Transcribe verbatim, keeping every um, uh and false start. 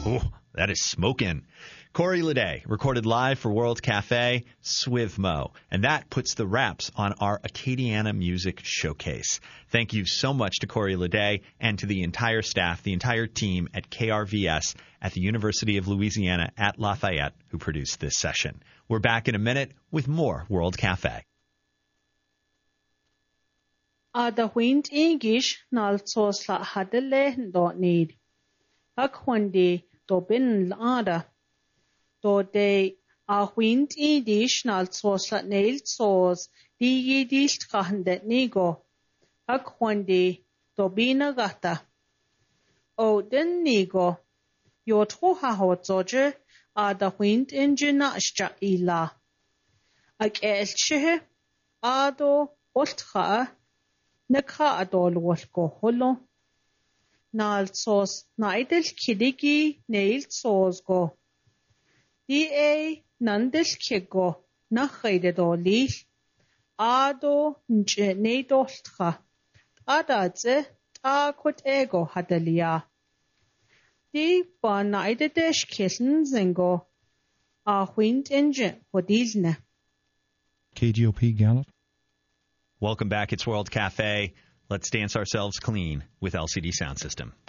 Ooh, that is smoking. Corey Leday, recorded live for World Cafe, Swivmo. And that puts the wraps on our Acadiana Music Showcase. Thank you so much to Corey Leday and to the entire staff, the entire team at K R V S at the University of Louisiana at Lafayette who produced this session. We're back in a minute with more World Cafe. Ada wind English nalsos la hadele do need. Akwandi do bin ada. Do de a wind English nalsos la nail sos di yidist kahandet nigo. Akwandi do bina gata. O den nigo. Yo troha hot zoje ada wind engine ashja ila. Ak elche ado oltra. Nakha adol walko holo. Nail sauce naidel kidigi nail sauce go. Di a nandel kigo nakhide doli. Ado nje neidoltra. Adadze ta kot ego hadalia. Di ba naidedesh kitten zingo. A wind engine hodilne. K G O P Gallup. Welcome back. It's World Cafe. Let's dance ourselves clean with L C D Sound System.